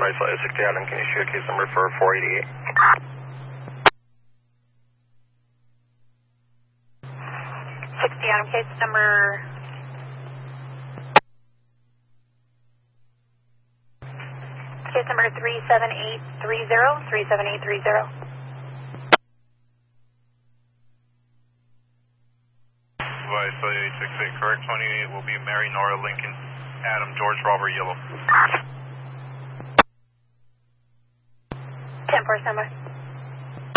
Supervised Flight 60 Adam, can you shoot a case number for 488? 60 Adam, case number... Case number 37830, 37830. Supervised Flight 868, correct 28 will be Mary Nora Lincoln, Adam George Robert Yellow. 10-4 standby.